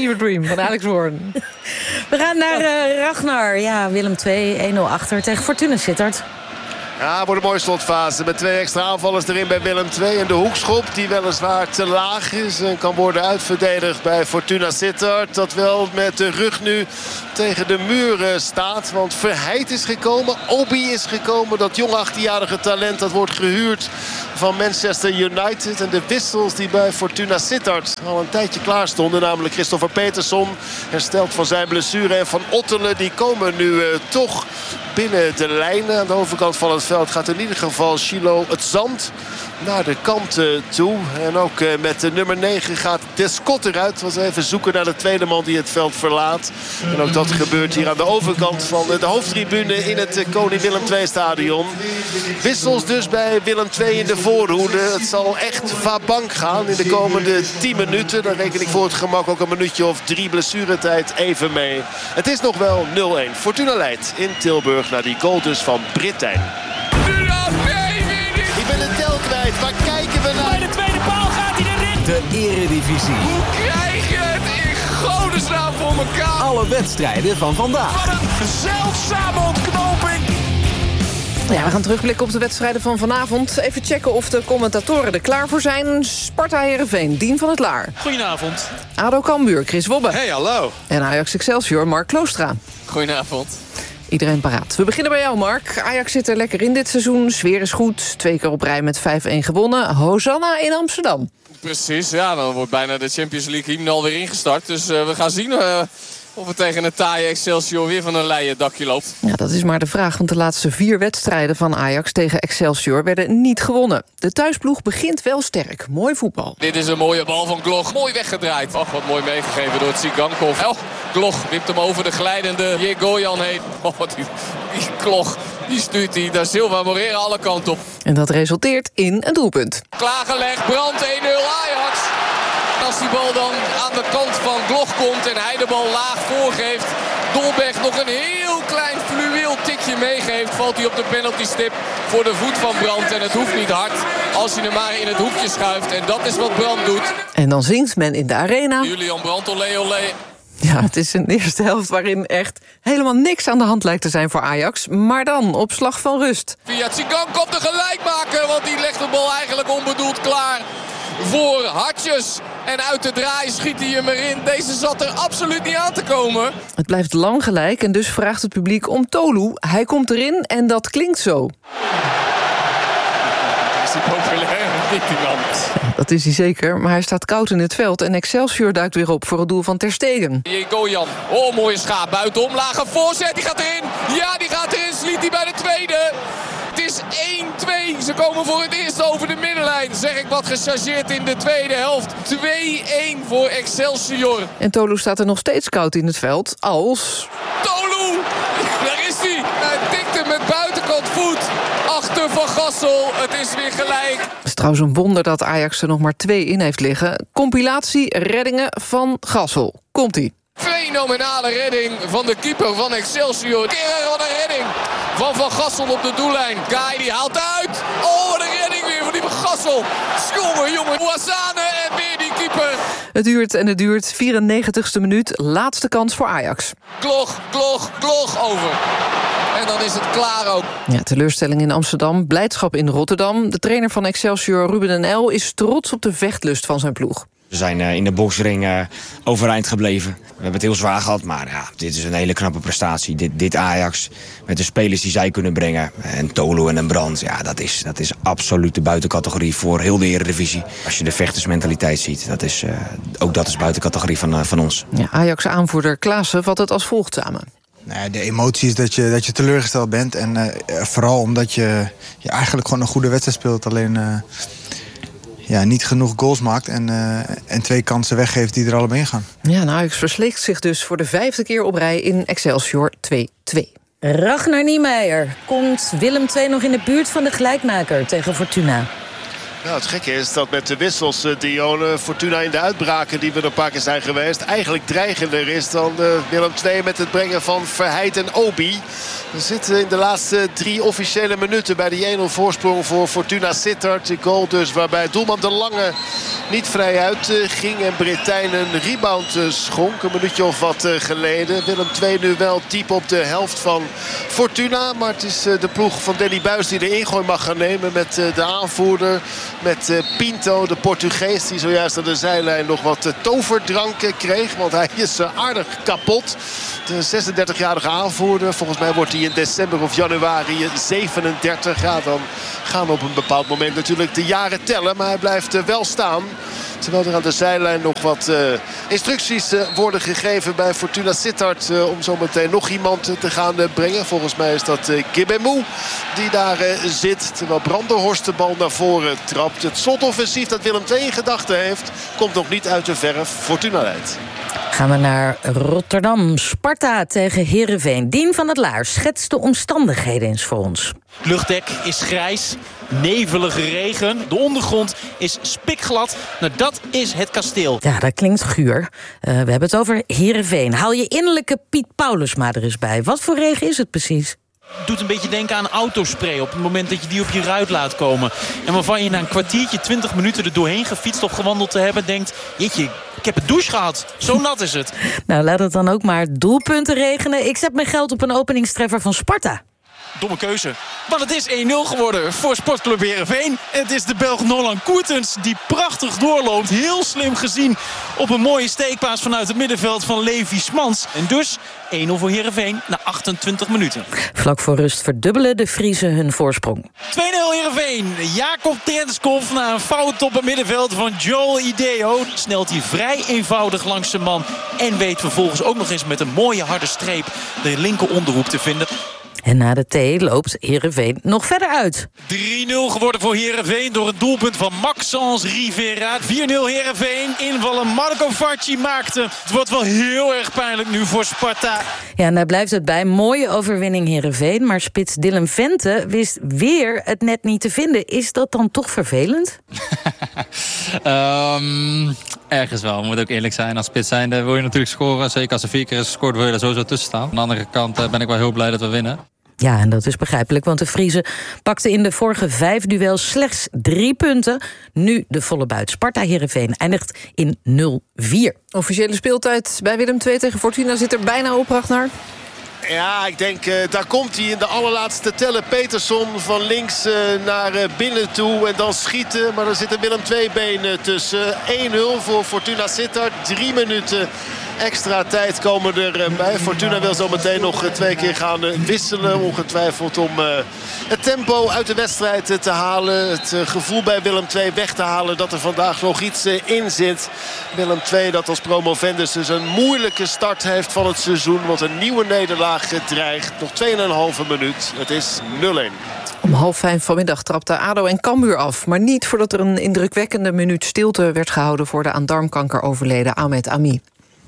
Fever Dream van Alex Hoorn. We gaan naar Ragnar. Ja, Willem 2, 1-0 achter tegen Fortuna Sittard. Ja, wordt een mooie slotfase met 2 extra aanvallers erin bij Willem II. En de hoekschop die weliswaar te laag is en kan worden uitverdedigd bij Fortuna Sittard. Dat wel met de rug nu tegen de muur staat. Want Verheid is gekomen, Obi is gekomen. Dat jong 18-jarige talent dat wordt gehuurd van Manchester United. En de wissels die bij Fortuna Sittard al een tijdje klaar stonden. Namelijk Christopher Peterson, hersteld van zijn blessure. En Van Ottelen, die komen nu toch binnen de lijnen. Aan de overkant van het veld gaat in ieder geval Chilo het zand naar de kant toe. En ook met de nummer 9 gaat Descott eruit. Was even zoeken naar de tweede man die het veld verlaat. En ook dat gebeurt hier aan de overkant van de hoofdtribune in het Koning Willem II stadion. Wissels dus bij Willem II in de voorhoede. Het zal echt vabank gaan in de komende 10 minuten. Dan reken ik voor het gemak ook een minuutje of 3 blessuretijd even mee. Het is nog wel 0-1. Fortuna leidt in Tilburg naar die goal dus van Brittijn. Ik ben de tel kwijt. Waar kijken we naar? Bij de tweede paal gaat hij erin. De Eredivisie. Hoe krijg je het in godesnaam voor elkaar? Alle wedstrijden van vandaag. Wat een zeldzame ontknoping. Ja, we gaan terugblikken op de wedstrijden van vanavond. Even checken of de commentatoren er klaar voor zijn. Sparta Heerenveen, Dien van het Laar. Goedenavond. ADO Cambuur, Chris Wobbe. Hey, hallo. En Ajax Excelsior, Mark Kloostra. Goedenavond. Iedereen paraat. We beginnen bij jou, Mark. Ajax zit er lekker in dit seizoen. Sfeer is goed. 2 keer op rij met 5-1 gewonnen. Hosanna in Amsterdam. Precies, ja, dan wordt bijna de Champions League hymne alweer ingestart. Dus we gaan zien of het tegen een taaie Excelsior weer van een leien dakje loopt. Ja, dat is maar de vraag, want de laatste 4 wedstrijden van Ajax tegen Excelsior werden niet gewonnen. De thuisploeg begint wel sterk. Mooi voetbal. Dit is een mooie bal van Gloch. Mooi weggedraaid. Och, wat mooi meegegeven door Tsigankov. Oh, Gloch wipt hem over de glijdende Jegoyan heen. Oh, die Gloch, die stuurt die Da Silva Moreira alle kanten op. En dat resulteert in een doelpunt. Klaargelegd, Brandt 1-0 Ajax. Als die bal dan aan de kant van Gloch komt en hij de bal laag voorgeeft, Dolberg nog een heel klein fluweel tikje meegeeft, valt hij op de penaltystip voor de voet van Brandt. En het hoeft niet hard als je hem maar in het hoekje schuift. En dat is wat Brandt doet. En dan zingt men in de arena. Julian Brandt, olé olé. Ja, het is een eerste helft waarin echt helemaal niks aan de hand lijkt te zijn voor Ajax. Maar dan op slag van rust. Via Tsigankov de gelijkmaker, want die legt de bal eigenlijk onbedoeld klaar voor Hartjes. En uit de draai schiet hij hem erin. Deze zat er absoluut niet aan te komen. Het blijft lang gelijk en dus vraagt het publiek om Tolu. Hij komt erin en dat klinkt zo. Is hij populair? Niet die man. Dat is hij zeker, maar hij staat koud in het veld en Excelsior duikt weer op voor het doel van Ter Stegen. Jegoyan. Oh, mooie schaap. Buitenom. Lage voorzet. Die gaat erin. Ja, die gaat erin. Sliet hij bij de tweede. Het is 1-2. Ze komen voor het eerst over de middenlijn. Zeg ik wat gechargeerd in de tweede helft. 2-1 voor Excelsior. En Tolu staat er nog steeds koud in het veld als... Tolu! Daar is hij. Hij tikt hem met buitenkant voet. Achter Van Gassel. Het is weer gelijk. Het is trouwens een wonder dat Ajax er nog maar 2 in heeft liggen. Compilatie reddingen van Gassel. Komt-ie. Fenomenale redding van de keeper van Excelsior. Keer wat een redding van Gassel op de doellijn. Guy die haalt uit. Oh, wat een redding weer van die Van Gassel. Jongen. Ouazzane en weer die keeper. Het duurt en het duurt. 94ste minuut. Laatste kans voor Ajax. Gloch over. En dan is het klaar ook. Ja, teleurstelling in Amsterdam, blijdschap in Rotterdam. De trainer van Excelsior, Ruben NL, is trots op de vechtlust van zijn ploeg. We zijn in de boksring overeind gebleven. We hebben het heel zwaar gehad, maar ja, dit is een hele knappe prestatie. Dit Ajax, met de spelers die zij kunnen brengen. En Tolu en een Brandt, ja, dat is absoluut de buitencategorie voor heel de Eredivisie. Als je de vechtersmentaliteit ziet, ook dat is buitencategorie van ons. Ja, Ajax-aanvoerder Klaassen vat het als volgt samen. De emotie is dat je teleurgesteld bent. En vooral omdat je eigenlijk gewoon een goede wedstrijd speelt. Alleen niet genoeg goals maakt en 2 kansen weggeeft die er allebei in gaan. Ja, Ajax versleekt zich dus voor de 5e keer op rij in Excelsior 2-2. Ragnar Niemeyer. Komt Willem II nog in de buurt van de gelijkmaker tegen Fortuna? Nou, het gekke is dat met de wissels Dione, Fortuna in de uitbraken die we er een paar keer zijn geweest, eigenlijk dreigender is dan Willem II met het brengen van Verheid en Obi. We zitten in de laatste 3 officiële minuten bij die 1-0 voorsprong voor Fortuna Sittard. De goal dus waarbij doelman De Lange niet vrij uit ging en Britijn een rebound schonk. Een minuutje of wat geleden. Willem II nu wel diep op de helft van Fortuna. Maar het is de ploeg van Danny Buijs die de ingooi mag gaan nemen met de aanvoerder. Met Pinto, de Portugees, die zojuist aan de zijlijn nog wat toverdrank kreeg. Want hij is aardig kapot. De 36-jarige aanvoerder. Volgens mij wordt hij in december of januari 37. Ja, dan gaan op een bepaald moment natuurlijk de jaren tellen. Maar hij blijft wel staan. Terwijl er aan de zijlijn nog wat instructies worden gegeven bij Fortuna Sittard. Om zo meteen nog iemand te gaan brengen. Volgens mij is dat Gibemou die daar zit. Terwijl Brandenhorst de bal naar voren trapt. Het slotoffensief dat Willem II in gedachten heeft komt nog niet uit de verf. Fortuna leidt. Gaan we naar Rotterdam. Sparta tegen Heerenveen. Dien van het Laar schetst de omstandigheden eens voor ons. Luchtdek is grijs, nevelige regen. De ondergrond is spikglad. Nou, dat is het kasteel. Ja, dat klinkt guur. We hebben het over Heerenveen. Haal je innerlijke Piet Paulusma er eens bij. Wat voor regen is het precies? Doet een beetje denken aan autospray op het moment dat je die op je ruit laat komen. En waarvan je na een kwartiertje, 20 minuten er doorheen gefietst of gewandeld te hebben denkt, jeetje, ik heb een douche gehad. Zo nat is het. Nou, laat het dan ook maar doelpunten regenen. Ik zet mijn geld op een openingstreffer van Sparta. Domme keuze. Want het is 1-0 geworden voor Sportclub Heerenveen. Het is de Belg Nolan Koertens die prachtig doorloopt. Heel slim gezien op een mooie steekpaas vanuit het middenveld van Levi Smans. En dus 1-0 voor Heerenveen na 28 minuten. Vlak voor rust verdubbelen de Friezen hun voorsprong. 2-0 Heerenveen. Jacob Tertskov na een fout op het middenveld van Joel Ideo. Snelt hij vrij eenvoudig langs zijn man. En weet vervolgens ook nog eens met een mooie harde streep de linker onderhoek te vinden. En na de thee loopt Heerenveen nog verder uit. 3-0 geworden voor Heerenveen door het doelpunt van Maxence Rivera. 4-0 Heerenveen. Invallen Marco Farci maakte. Het wordt wel heel erg pijnlijk nu voor Sparta. Ja, en daar blijft het bij. Mooie overwinning Heerenveen. Maar spits Dylan Vente wist weer het net niet te vinden. Is dat dan toch vervelend? Ergens wel, moet ook eerlijk zijn. Als spits zijnde wil je natuurlijk scoren. Zeker als er 4 keer is gescoord wil je er sowieso tussen staan. Aan de andere kant ben ik wel heel blij dat we winnen. Ja, en dat is begrijpelijk, want de Friezen pakten in de vorige 5 duels slechts 3 punten. Nu de volle buit. Sparta-Heerenveen eindigt in 0-4. Officiële speeltijd bij Willem II tegen Fortuna zit er bijna op, Ragnar. Ja, ik denk, daar komt hij in de allerlaatste tellen. Peterson van links naar binnen toe en dan schieten. Maar er zit een Willem II-been tussen. 1-0 voor Fortuna Sittard. 3 minuten extra tijd komen erbij. Fortuna wil zo meteen nog 2 keer gaan wisselen. Ongetwijfeld om het tempo uit de wedstrijd te halen. Het gevoel bij Willem II weg te halen dat er vandaag nog iets in zit. Willem II dat als promovendus dus een moeilijke start heeft van het seizoen. Want een nieuwe nederlaag dreigt. Nog 2,5 minuut. Het is 0-1. Om 4:30 vanmiddag trapte ADO en Cambuur af. Maar niet voordat er een indrukwekkende minuut stilte werd gehouden voor de aan darmkanker overleden Ahmed Ami.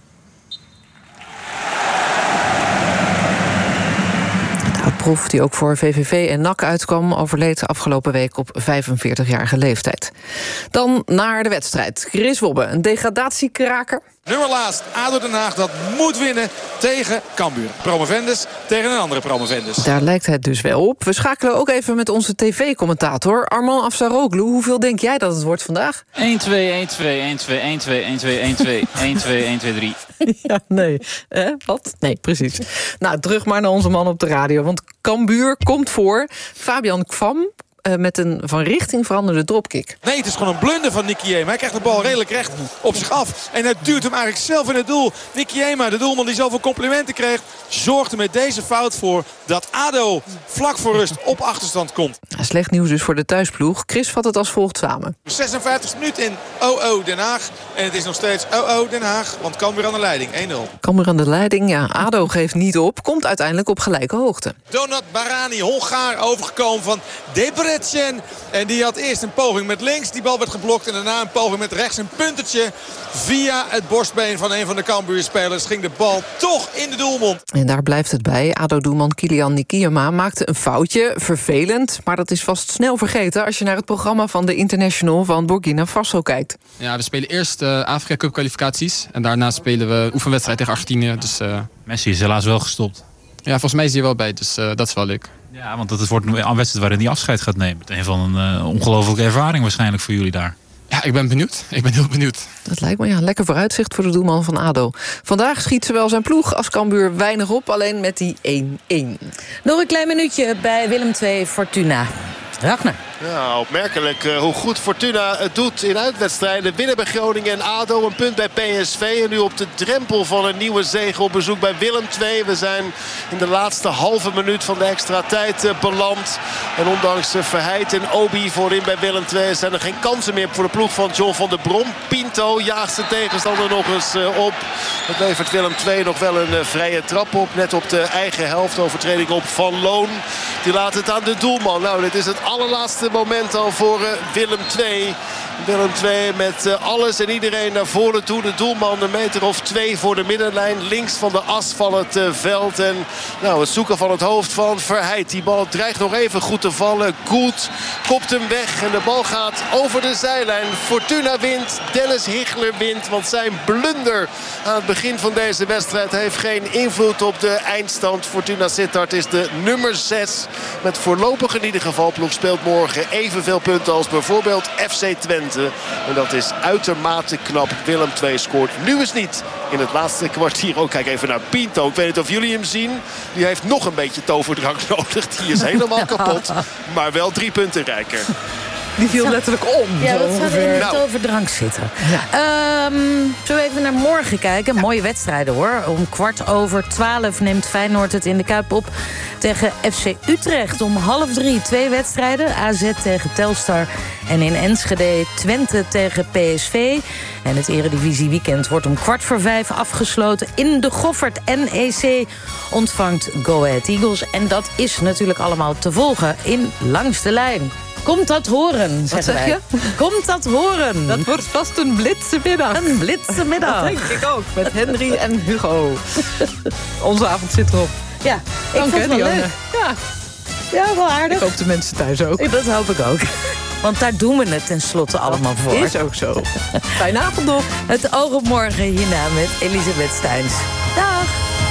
Proef die ook voor VVV en NAC uitkwam, overleed afgelopen week op 45-jarige leeftijd. Dan naar de wedstrijd. Chris Wobbe, een degradatiekraker. Nummer laatst, ADO Den Haag dat moet winnen tegen Cambuur. Promovendus tegen een andere promovendus. Daar lijkt het dus wel op. We schakelen ook even met onze tv-commentator Arman Afsaroglu. Hoeveel denk jij dat het wordt vandaag? 1-2, 1-2, 1-2, 1-2, 1-2, 1-2, 1-2, 1-2, 1-2, 3. Ja, nee. Wat? Nee, precies. Nou, terug maar naar onze man op de radio. Want Cambuur komt voor. Fabian Kwam met een van richting veranderde dropkick. Nee, het is gewoon een blunder van Nicky Jema. Hij krijgt de bal redelijk recht op zich af. En hij duwt hem eigenlijk zelf in het doel. Nicky Jema, de doelman die zoveel complimenten kreeg, zorgde met deze fout voor dat ADO vlak voor rust op achterstand komt. Slecht nieuws dus voor de thuisploeg. Chris vat het als volgt samen. 56 minuten in Den Haag. En het is nog steeds Den Haag. Want Cambuur aan de leiding, 1-0. Cambuur aan de leiding, ja. ADO geeft niet op. Komt uiteindelijk op gelijke hoogte. Donat Barani, Hongaar, overgekomen van Debre. Setjen. En die had eerst een poging met links. Die bal werd geblokt. En daarna een poging met rechts. Een puntertje via het borstbeen van een van de Cambuurspelers. Ging de bal toch in de doelmond. En daar blijft het bij. ADO-doelman Kylian Nikiema maakte een foutje. Vervelend, maar dat is vast snel vergeten als je naar het programma van de International van Burkina Faso kijkt. Ja, we spelen eerst Afrika Cup kwalificaties. En daarna spelen we een oefenwedstrijd tegen Argentinië. Dus, Messi is helaas wel gestopt. Ja, volgens mij is hij er wel bij, dus dat is wel leuk. Ja, want het wordt een wedstrijd waarin hij afscheid gaat nemen. Het een van een ongelofelijke ervaring waarschijnlijk voor jullie daar. Ja, ik ben benieuwd. Ik ben heel benieuwd. Dat lijkt me lekker vooruitzicht voor de doelman van ADO. Vandaag schiet zowel zijn ploeg als Cambuur weinig op, alleen met die 1-1. Nog een klein minuutje bij Willem II Fortuna. Ragnar. Ja, opmerkelijk hoe goed Fortuna het doet in uitwedstrijden. Winnen bij Groningen en ADO, een punt bij PSV. En nu op de drempel van een nieuwe zege op bezoek bij Willem II. We zijn in de laatste halve minuut van de extra tijd beland. En ondanks Verheid en Obi voorin bij Willem II zijn er geen kansen meer voor de ploeg van John van der Brom. Pinto jaagt zijn tegenstander nog eens op. Dat levert Willem II nog wel een vrije trap op. Net op de eigen helft, overtreding op Van Loon. Die laat het aan de doelman. Nou, dit is het allerlaatste moment al voor Willem II. Willem II met alles en iedereen naar voren toe. De doelman een meter of 2 voor de middenlijn. Links van de as van het veld. En nou, het zoeken van het hoofd van Verheid. Die bal dreigt nog even goed te vallen. Goed kopt hem weg. En de bal gaat over de zijlijn. Fortuna wint. Dennis Higler wint. Want zijn blunder aan het begin van deze wedstrijd heeft geen invloed op de eindstand. Fortuna Sittard is de nummer 6. Met voorlopig in ieder geval ploeg speelt morgen evenveel punten als bijvoorbeeld FC Twente. En dat is uitermate knap. Willem II scoort nu eens niet in het laatste kwartier. Oh, kijk even naar Pinto. Ik weet niet of jullie hem zien. Die heeft nog een beetje toverdrank nodig. Die is helemaal kapot. Maar wel 3 punten rijker. Die viel letterlijk om. Ja, dat zou er in het overdrank zitten. Ja. Zullen we even naar morgen kijken? Mooie wedstrijden hoor. Om 12:15 neemt Feyenoord het in de Kuip op tegen FC Utrecht. Om 2:30 2 wedstrijden. AZ tegen Telstar. En in Enschede Twente tegen PSV. En het Eredivisie weekend wordt om 4:15 afgesloten in de Goffert. NEC ontvangt Go Ahead Eagles. En dat is natuurlijk allemaal te volgen in Langs de Lijn. Komt dat horen, Wat zeg je? Komt dat horen. Dat wordt vast een blitse middag. Een blitse middag. Dat denk ik ook, met Henry en Hugo. Onze avond zit erop. Ja, ik vond het wel leuk. Ja, wel aardig. Ik hoop de mensen thuis ook. Dat hoop ik ook. Want daar doen we het tenslotte allemaal voor. Is ook zo. Fijne avond nog. Het oog op morgen hierna met Elisabeth Steins. Dag.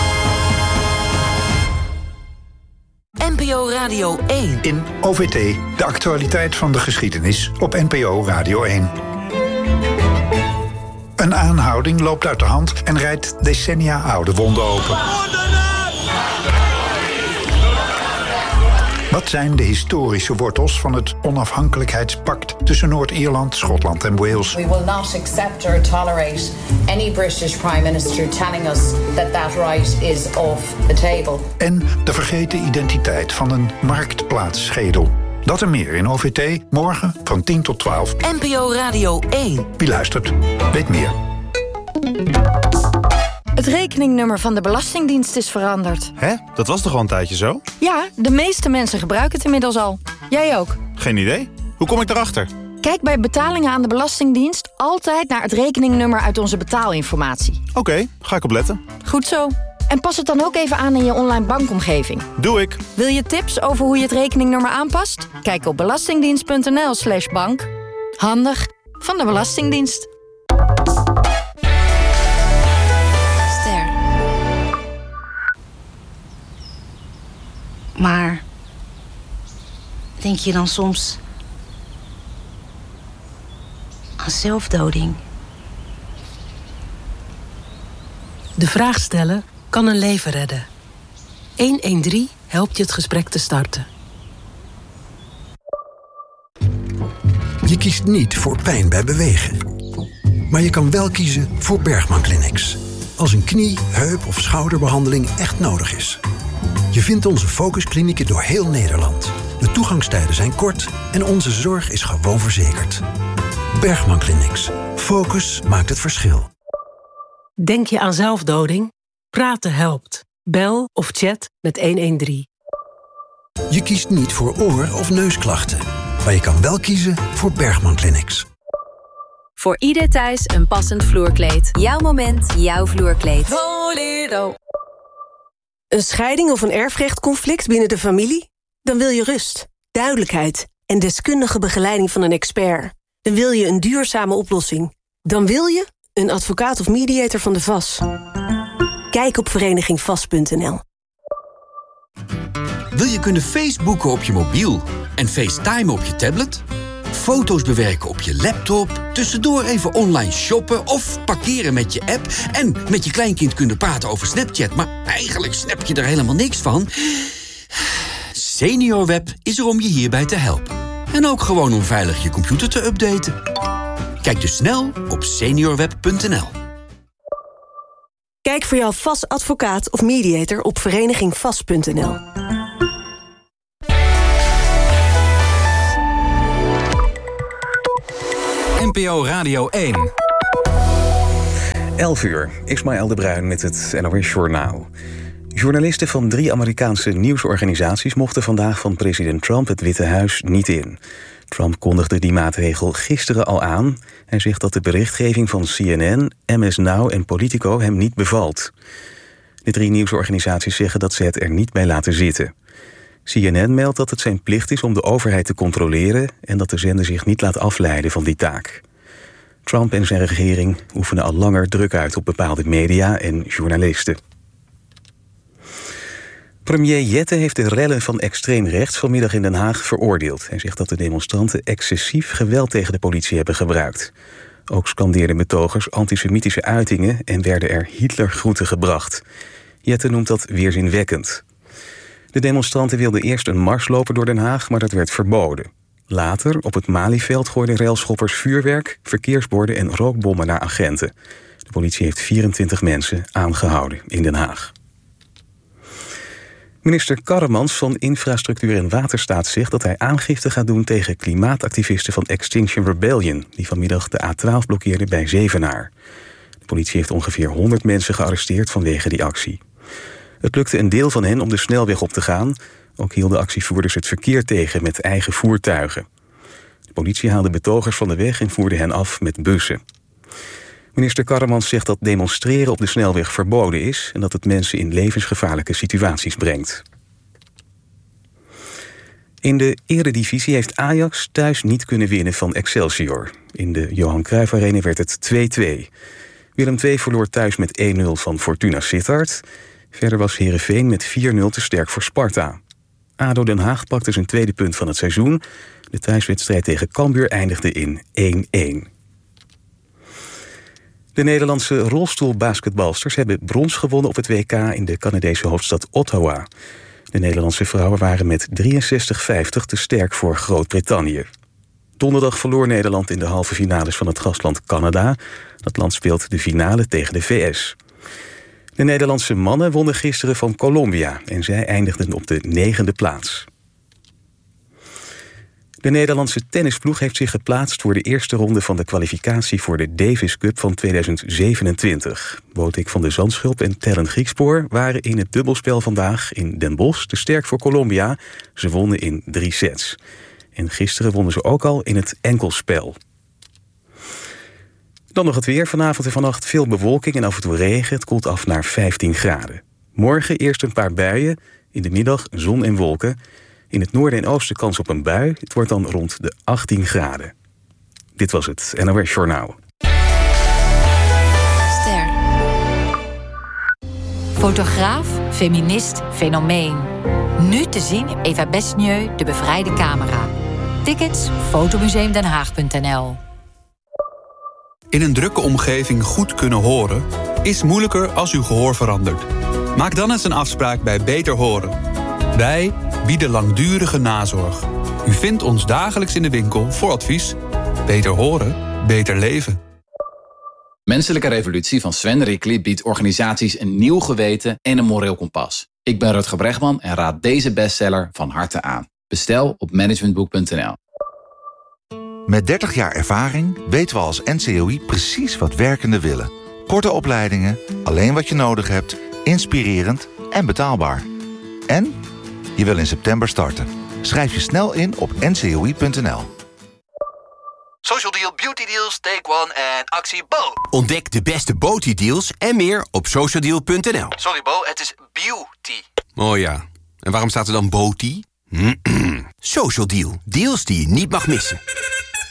NPO Radio 1. In OVT, de actualiteit van de geschiedenis op NPO Radio 1. Een aanhouding loopt uit de hand en rijdt decennia oude wonden open. Wat zijn de historische wortels van het onafhankelijkheidspact tussen Noord-Ierland, Schotland en Wales? We will not accept or tolerate any British Prime Minister telling us that right is off the table. En de vergeten identiteit van een marktplaatsschedel. Dat en meer in OVT, morgen van 10 tot 12. NPO Radio 1. Wie luistert, weet meer. Het rekeningnummer van de Belastingdienst is veranderd. Hè? Dat was toch al een tijdje zo? Ja, de meeste mensen gebruiken het inmiddels al. Jij ook. Geen idee. Hoe kom ik daarachter? Kijk bij betalingen aan de Belastingdienst altijd naar het rekeningnummer uit onze betaalinformatie. Oké, ga ik opletten. Goed zo. En pas het dan ook even aan in je online bankomgeving. Doe ik. Wil je tips over hoe je het rekeningnummer aanpast? Kijk op belastingdienst.nl/bank. Handig van de Belastingdienst. Maar denk je dan soms aan zelfdoding? De vraag stellen kan een leven redden. 113 helpt je het gesprek te starten. Je kiest niet voor pijn bij bewegen. Maar je kan wel kiezen voor Bergman Clinics. Als een knie, heup of schouderbehandeling echt nodig is. Je vindt onze focusklinieken door heel Nederland. De toegangstijden zijn kort en onze zorg is gewoon verzekerd. Bergman Clinics. Focus maakt het verschil. Denk je aan zelfdoding? Praten helpt. Bel of chat met 113. Je kiest niet voor oor- of neusklachten. Maar je kan wel kiezen voor Bergman Clinics. Voor ieder thuis een passend vloerkleed. Jouw moment, jouw vloerkleed. Volero. Een scheiding of een erfrechtconflict binnen de familie? Dan wil je rust, duidelijkheid en deskundige begeleiding van een expert. Dan wil je een duurzame oplossing. Dan wil je een advocaat of mediator van de VAS. Kijk op verenigingvas.nl. Wil je kunnen Facebooken op je mobiel en FaceTime op je tablet? Foto's bewerken op je laptop, tussendoor even online shoppen of parkeren met je app en met je kleinkind kunnen praten over Snapchat, maar eigenlijk snap je er helemaal niks van? SeniorWeb is er om je hierbij te helpen. En ook gewoon om veilig je computer te updaten. Kijk dus snel op seniorweb.nl. Kijk voor jouw VAS advocaat of mediator op verenigingvas.nl. NPO Radio 1. 11 uur, Ismaël de Bruin met het NOS Journaal. Journalisten van 3 Amerikaanse nieuwsorganisaties mochten vandaag van president Trump het Witte Huis niet in. Trump kondigde die maatregel gisteren al aan. Hij zegt dat de berichtgeving van CNN, MS Now en Politico hem niet bevalt. De 3 nieuwsorganisaties zeggen dat ze het er niet bij laten zitten. CNN meldt dat het zijn plicht is om de overheid te controleren en dat de zender zich niet laat afleiden van die taak. Trump en zijn regering oefenen al langer druk uit op bepaalde media en journalisten. Premier Jette heeft de rellen van extreem rechts vanmiddag in Den Haag veroordeeld. Hij zegt dat de demonstranten excessief geweld tegen de politie hebben gebruikt. Ook scandeerden betogers antisemitische uitingen en werden er Hitlergroeten gebracht. Jette noemt dat weerzinwekkend. De demonstranten wilden eerst een mars lopen door Den Haag, maar dat werd verboden. Later, op het Malieveld, gooiden railschoppers vuurwerk, verkeersborden en rookbommen naar agenten. De politie heeft 24 mensen aangehouden in Den Haag. Minister Karremans van Infrastructuur en Waterstaat zegt dat hij aangifte gaat doen tegen klimaatactivisten van Extinction Rebellion, die vanmiddag de A12 blokkeerden bij Zevenaar. De politie heeft ongeveer 100 mensen gearresteerd vanwege die actie. Het lukte een deel van hen om de snelweg op te gaan. Ook hielden actievoerders het verkeer tegen met eigen voertuigen. De politie haalde betogers van de weg en voerde hen af met bussen. Minister Karremans zegt dat demonstreren op de snelweg verboden is en dat het mensen in levensgevaarlijke situaties brengt. In de Eredivisie heeft Ajax thuis niet kunnen winnen van Excelsior. In de Johan Cruijff Arena werd het 2-2. Willem II verloor thuis met 1-0 van Fortuna Sittard. Verder was Heerenveen met 4-0 te sterk voor Sparta. ADO Den Haag pakte zijn tweede punt van het seizoen. De thuiswedstrijd tegen Cambuur eindigde in 1-1. De Nederlandse rolstoelbasketbalsters hebben brons gewonnen op het WK in de Canadese hoofdstad Ottawa. De Nederlandse vrouwen waren met 63-50 te sterk voor Groot-Brittannië. Donderdag verloor Nederland in de halve finales van het gastland Canada. Dat land speelt de finale tegen de VS. De Nederlandse mannen wonnen gisteren van Colombia en zij eindigden op de 9e plaats. De Nederlandse tennisploeg heeft zich geplaatst voor de eerste ronde van de kwalificatie voor de Davis Cup van 2027. Botik van de Zandschulp en Tellen Griekspoor waren in het dubbelspel vandaag in Den Bosch te sterk voor Colombia. Ze wonnen in 3 sets. En gisteren wonnen ze ook al in het enkelspel. Dan nog het weer. Vanavond en vannacht veel bewolking en af en toe regen. Het koelt af naar 15 graden. Morgen eerst een paar buien. In de middag zon en wolken. In het noorden en oosten kans op een bui. Het wordt dan rond de 18 graden. Dit was het NOS Journaal. Ster. Fotograaf, feminist, fenomeen. Nu te zien Eva Besnieu, De Bevrijde Camera. Tickets fotomuseumdenhaag.nl. In een drukke omgeving goed kunnen horen is moeilijker als uw gehoor verandert. Maak dan eens een afspraak bij Beter Horen. Wij bieden langdurige nazorg. U vindt ons dagelijks in de winkel voor advies. Beter horen, beter leven. Menselijke Revolutie van Sven Rickly biedt organisaties een nieuw geweten en een moreel kompas. Ik ben Rutger Bregman en raad deze bestseller van harte aan. Bestel op managementboek.nl. Met 30 jaar ervaring weten we als NCOI precies wat werkenden willen. Korte opleidingen, alleen wat je nodig hebt, inspirerend en betaalbaar. En Je wil in september starten. Schrijf je snel in op ncoi.nl. Social Deal, Beauty Deals, Take One en actie Bo. Ontdek de beste Beauty-deals en meer op socialdeal.nl. Sorry Bo, het is beauty. Oh ja, en waarom staat er dan Beauty? Social Deal, deals die je niet mag missen.